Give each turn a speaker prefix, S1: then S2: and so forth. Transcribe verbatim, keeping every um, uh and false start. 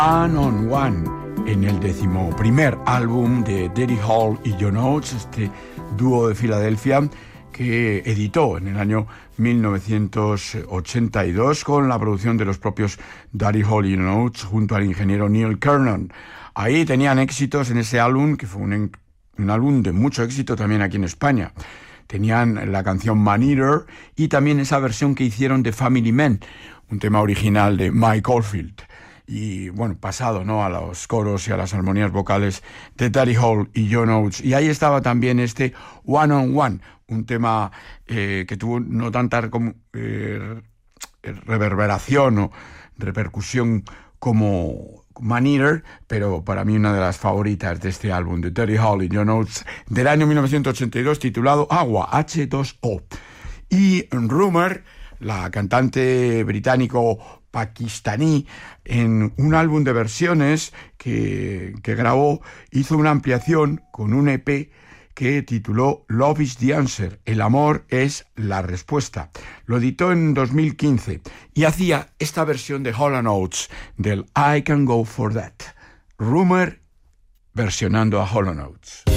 S1: One on One, en el decimoprimer álbum de Daddy Hall y John Oates, este dúo de Filadelfia que editó en el año mil novecientos ochenta y dos con la producción de los propios Daddy Hall y John Oates junto al ingeniero Neil Kernon. Ahí tenían éxitos en ese álbum, que fue un, un álbum de mucho éxito también aquí en España. Tenían la canción Man Eater y también esa versión que hicieron de Family Man, un tema original de Mike Oldfield. Y bueno, pasado, ¿no?, a los coros y a las armonías vocales de Daddy Hall y John Oates. Y ahí estaba también este One on One, un tema eh, que tuvo no tanta eh, reverberación o repercusión como Man Eater, pero para mí una de las favoritas de este álbum de Daddy Hall y John Oates del año mil novecientos ochenta y dos, titulado Agua, hache dos o. Y Rumer, la cantante británico pakistaní, en un álbum de versiones que, que grabó, hizo una ampliación con un E P que tituló Love is the Answer, el amor es la respuesta. Lo editó en dos mil quince y hacía esta versión de Hall and Oates del I Can Go For That. Rumer versionando a Hall and Oates.